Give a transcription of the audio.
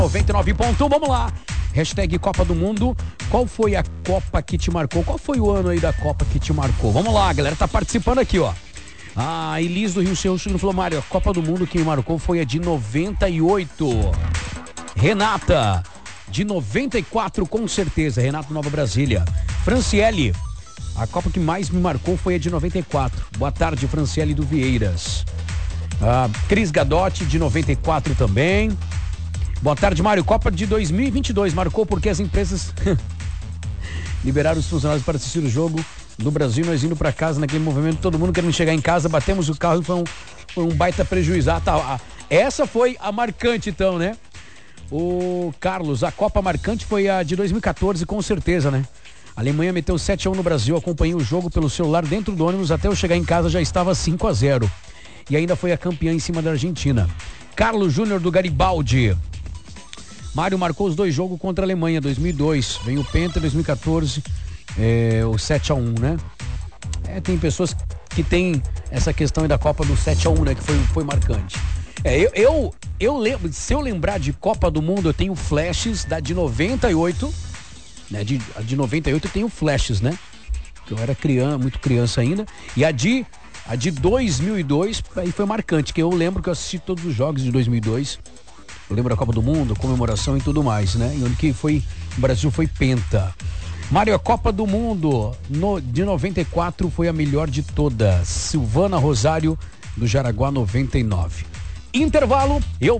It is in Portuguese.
99.1, vamos lá. Hashtag Copa do Mundo. Qual foi a Copa que te marcou? Qual foi o ano aí da Copa que te marcou? Vamos lá, a galera tá participando aqui, ó. A Elis do Rio Sul falou, Mário, a Copa do Mundo que me marcou foi a de 98. Renata, de 94 com certeza, Renato Nova Brasília. Franciele, a Copa que mais me marcou foi a de 94. Boa tarde, Franciele do Vieiras. Cris Gadotti, de 94 também. Boa tarde, Mário. Copa de 2022 marcou porque as empresas liberaram os funcionários para assistir o jogo do Brasil. Nós indo para casa naquele movimento, todo mundo querendo chegar em casa, batemos o carro e foi um baita prejuízo. Essa foi a marcante então, né? O Carlos, a Copa marcante foi a de 2014 com certeza, né? A Alemanha meteu 7-1 no Brasil, acompanhei o jogo pelo celular dentro do ônibus, até eu chegar em casa já estava 5-0. E ainda foi a campeã em cima da Argentina. Carlos Júnior do Garibaldi. Mário marcou os dois jogos contra a Alemanha, 2002. Vem o Penta, 2014, o 7-1, né? Tem pessoas que tem essa questão aí da Copa do 7-1, né? Que foi marcante. Eu lembro, se eu lembrar de Copa do Mundo, eu tenho flashes da de 98, né? De 98 eu tenho flashes, né? Que eu era muito criança ainda. E a de 2002, aí foi marcante, que eu lembro que eu assisti todos os jogos de 2002. Eu lembro da Copa do Mundo, comemoração e tudo mais, né? E onde que o Brasil foi penta. Mário, a Copa do Mundo de 94 foi a melhor de todas. Silvana Rosário, do Jaraguá, 99. Intervalo, eu